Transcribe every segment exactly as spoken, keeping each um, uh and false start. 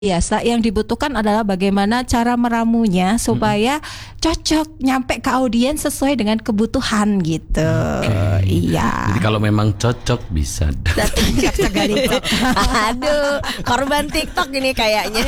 Biasa yang dibutuhkan adalah bagaimana cara meramunya supaya cocok nyampe ke audiens sesuai dengan kebutuhan gitu. Okay. Iya. Jadi kalau memang cocok bisa datang ke TikTok. Aduh, korban TikTok ini kayaknya.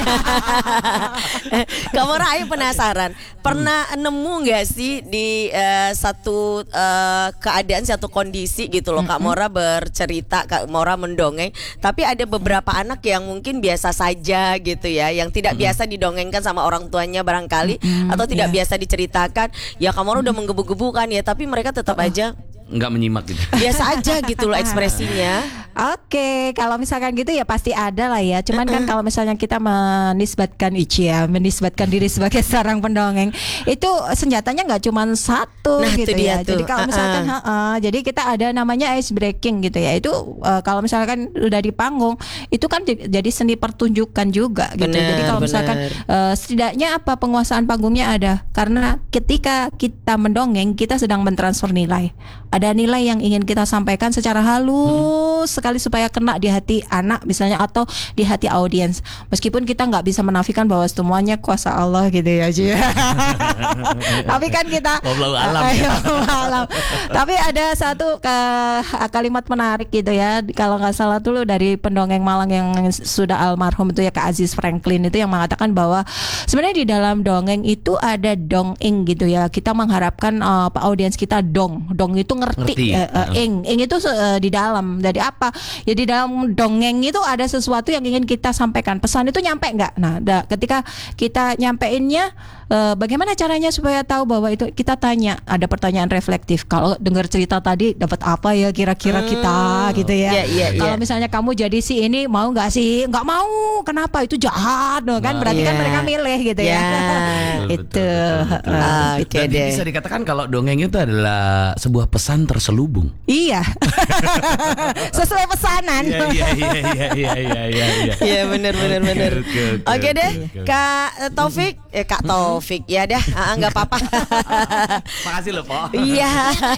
Kamu Ayu penasaran, pernah nemu nggak sih di uh, satu uh, keadaan, satu kondisi gitu loh, Kak Mora bercerita, Kak Mora mendongeng, tapi ada beberapa anak yang mungkin biasa saja gitu ya, yang tidak mm-hmm. biasa didongengkan sama orang tuanya barangkali, mm-hmm, atau tidak yeah. biasa diceritakan. Ya Kak Mora mm-hmm. udah menggebu-gebu kan ya, tapi mereka tetap uh-uh. aja nggak menyimak gitu. Biasa aja gitu loh ekspresinya. Oke, kalau misalkan gitu ya pasti ada lah ya. Cuman kan kalau misalnya kita menisbatkan Ici ya, menisbatkan diri sebagai seorang pendongeng, itu senjatanya nggak cuma satu nah, gitu ya. Tuh. Jadi kalau misalkan, uh-uh. uh, jadi kita ada namanya ice breaking gitu ya. Itu uh, kalau misalkan udah di panggung, itu kan j- jadi seni pertunjukan juga gitu. Bener, jadi kalau misalkan uh, setidaknya apa penguasaan panggungnya ada, karena ketika kita mendongeng kita sedang mentransfer nilai. Ada nilai yang ingin kita sampaikan secara halus hmm. sekali supaya kena di hati anak misalnya atau di hati audiens. Meskipun kita nggak bisa menafikan bahwa semuanya kuasa Allah gitu ya, Ji. Tapi kan kita Wallahu alam. Ya. alam. Tapi ada satu ke, kalimat menarik gitu ya. Kalau nggak salah dulu dari pendongeng Malang yang sudah almarhum itu ya, Kak Aziz Franklin, itu yang mengatakan bahwa sebenarnya di dalam dongeng itu ada dongeng gitu ya. Kita mengharapkan uh, audiens kita dong. Dong itu ngerti, ngerti. Uh, uh, ing ing itu uh, di dalam dari apa ya, di dalam dongeng itu ada sesuatu yang ingin kita sampaikan, pesan itu nyampe nggak. Nah da, ketika kita nyampeinnya, uh, bagaimana caranya supaya tahu bahwa itu, kita tanya, ada pertanyaan reflektif. Kalau dengar cerita tadi dapat apa ya kira-kira hmm. kita gitu ya, yeah, yeah, kalau yeah. misalnya kamu jadi si ini mau nggak sih, nggak mau, kenapa, itu jahat loh kan, berarti yeah. kan mereka milih gitu yeah. ya. Itu uh, okay, jadi bisa dikatakan kalau dongeng itu adalah sebuah pesan terselubung. Iya. Sesuai pesanan. Iya iya iya iya iya iya. Iya benar benar benar. Oke deh, Kak Taufik, eh Kak Taufik ya dah, enggak apa-apa. Makasih loh, Po. Iya.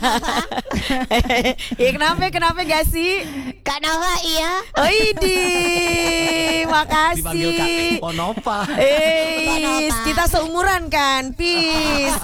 Ya kenapa kenapa gak sih? Kak Nova iya. Oh idi. Makasih. Dipanggil Kak Ponova. Eh, kita seumuran kan, peace.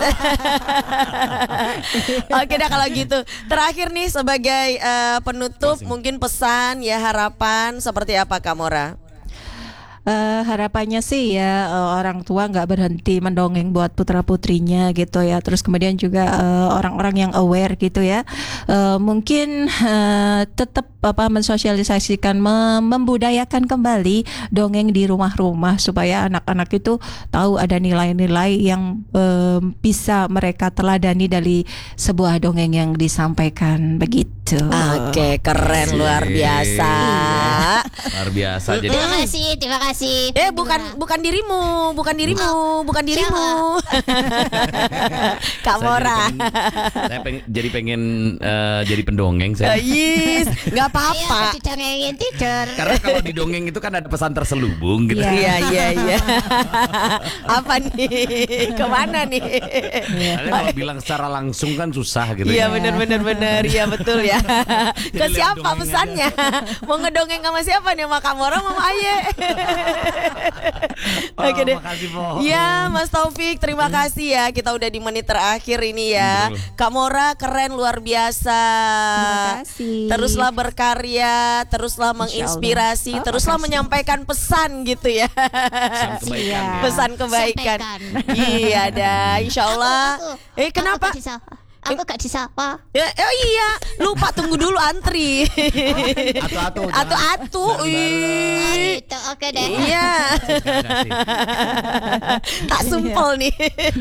Oke dah kalau gitu. Terakhir nih sebagai uh, penutup, Masih. mungkin pesan ya, harapan seperti apa Kak Mora? Uh, harapannya sih ya uh, orang tua nggak berhenti mendongeng buat putra putrinya gitu ya. Terus kemudian juga uh, orang-orang yang aware gitu ya, uh, mungkin uh, tetap apa mensosialisasikan, mem- membudayakan kembali dongeng di rumah-rumah supaya anak-anak itu tahu ada nilai-nilai yang uh, bisa mereka teladani dari sebuah dongeng yang disampaikan begitu. Oke, keren, luar biasa. Luar biasa. Jadi terima kasih, terima kasih. Eh bukan bukan dirimu, bukan dirimu, bukan dirimu. Kak Mora. Saya pengen, jadi pengen uh, jadi pendongeng saya. Yes, nggak apa-apa. Didongengin tidur. Karena kalau di dongeng itu kan ada pesan terselubung gitu. Iya iya iya. Apa nih? Kemana nih? Kalian kalau bilang secara langsung kan susah gitu. Iya ya. benar benar benar. Iya betul ya. Ke siapa pesannya? Mau ngedongeng sama siapa nih? Sama Kak Mora, Mama Aye. Oh, Oke deh. makasih, Po. Ya Mas Taufik, terima hmm. kasih ya. Kita udah di menit terakhir ini ya. Betul. Kak Mora keren, luar biasa. Terima kasih. Teruslah berkarya, teruslah menginspirasi, oh, teruslah makasih. menyampaikan pesan gitu ya. Pesan kebaikan. Ya. Pesan kebaikan. Iya dah, insya Allah. Aku, aku, eh kenapa? Aku, aku gak disapa. Ya, oh iya, lupa tunggu dulu antri. Atu-atu. Atu-atu. Oh, gitu. Oke deh. Iya. Tak sumpel nih.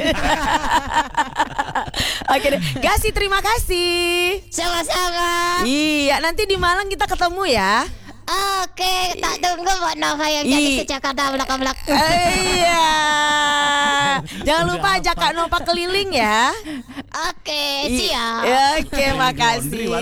Oke deh. Gasi, terima kasih. Sama-sama. Iya, nanti di Malang kita ketemu ya. Oke, tak tunggu Mbak Nova yang jadi ke Jakarta belak-belak. Iya. Jangan lupa ajak Kak Nova keliling ya. Oke, siap. Oke, makasih.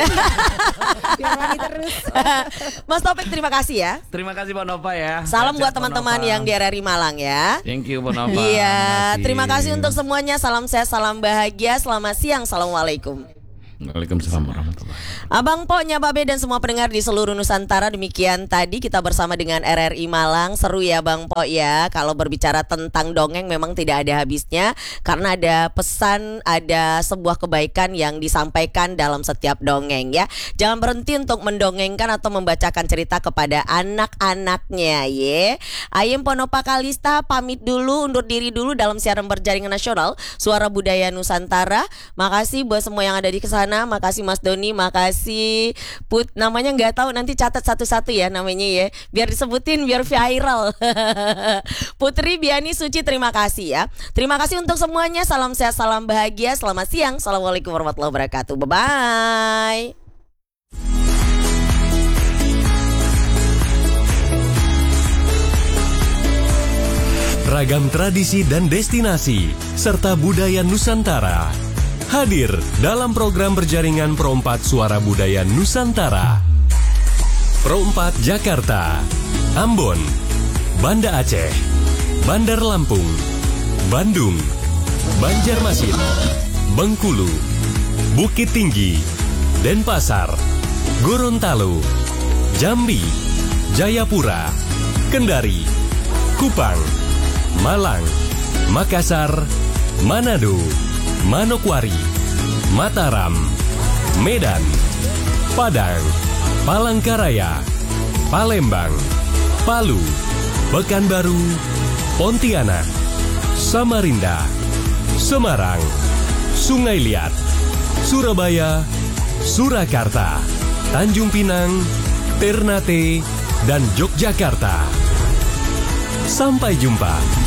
Mas Taufik, terima kasih ya. Terima kasih Mbak Nova ya. Salam buat teman-teman yang di R R I Malang ya. Thank you Mbak Nova. Iya, terima kasih untuk semuanya. Salam sehat, salam bahagia. Selamat siang. Assalamualaikum. Waalaikumsalam warahmatullahi wabarakatuh. Abang Po, Nyababe dan semua pendengar di seluruh Nusantara, demikian tadi kita bersama dengan R R I Malang. Seru ya Bang Po ya. Kalau berbicara tentang dongeng memang tidak ada habisnya, karena ada pesan, ada sebuah kebaikan yang disampaikan dalam setiap dongeng ya. Jangan berhenti untuk mendongengkan atau membacakan cerita kepada anak-anaknya ya. Ayem Ponopa Kalista pamit dulu, undur diri dulu dalam siaran berjaringan nasional Suara Budaya Nusantara. Makasih buat semua yang ada di kesana. Makasih Mas Doni, makasih Put, namanya nggak tahu, nanti catat satu-satu ya namanya ya, biar disebutin biar viral. Putri Biani Suci, terima kasih ya. Terima kasih untuk semuanya. Salam sehat, salam bahagia. Selamat siang. Assalamualaikum warahmatullahi wabarakatuh. Bye bye. Ragam tradisi dan destinasi serta budaya Nusantara hadir dalam program berjaringan Pro empat Suara Budaya Nusantara. Pro empat Jakarta, Ambon, Banda Aceh, Bandar Lampung, Bandung, Banjarmasin, Bengkulu, Bukit Tinggi, Denpasar, Gorontalo, Jambi, Jayapura, Kendari, Kupang, Malang, Makassar, Manado, Manokwari, Mataram, Medan, Padang, Palangkaraya, Palembang, Palu, Pekanbaru, Pontianak, Samarinda, Semarang, Sungai Liat, Surabaya, Surakarta, Tanjung Pinang, Ternate, dan Yogyakarta. Sampai jumpa.